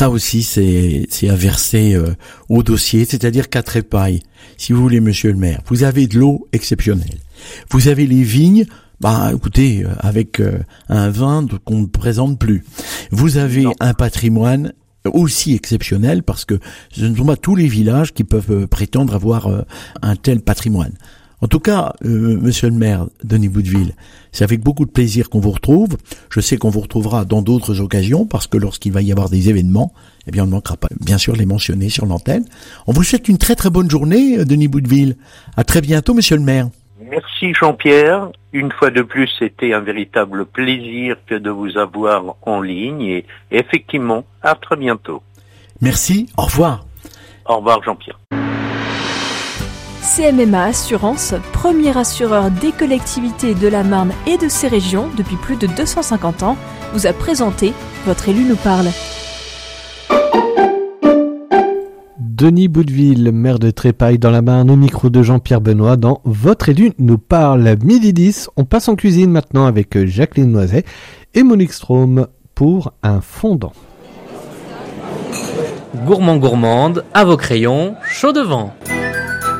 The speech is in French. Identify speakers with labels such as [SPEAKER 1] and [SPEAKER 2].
[SPEAKER 1] Ça aussi, c'est à verser au dossier, c'est-à-dire qu'à Trépaille, si vous voulez, monsieur le maire, vous avez de l'eau exceptionnelle. Vous avez les vignes, écoutez, avec un vin qu'on ne présente plus. Vous avez un patrimoine aussi exceptionnel parce que ce ne sont pas tous les villages qui peuvent prétendre avoir un tel patrimoine. En tout cas, monsieur le maire Denis Boudeville, c'est avec beaucoup de plaisir qu'on vous retrouve. Je sais qu'on vous retrouvera dans d'autres occasions parce que lorsqu'il va y avoir des événements, eh bien on ne manquera pas bien sûr les mentionner sur l'antenne. On vous souhaite une très très bonne journée, Denis Boudeville. À très bientôt, monsieur le maire.
[SPEAKER 2] Merci Jean-Pierre. Une fois de plus, c'était un véritable plaisir que de vous avoir en ligne et effectivement, à très bientôt.
[SPEAKER 1] Merci, au revoir.
[SPEAKER 2] Au revoir Jean-Pierre.
[SPEAKER 3] CMMA Assurance, premier assureur des collectivités de la Marne et de ses régions depuis plus de 250 ans, vous a présenté Votre élu nous parle.
[SPEAKER 4] Denis Boudeville, maire de Trépaille dans la Marne, au micro de Jean-Pierre Benoît dans Votre élu nous parle. Midi 10, on passe en cuisine maintenant avec Jacqueline Noiset et Monique Straume pour un fondant.
[SPEAKER 5] Gourmand gourmande, à vos crayons, chaud devant.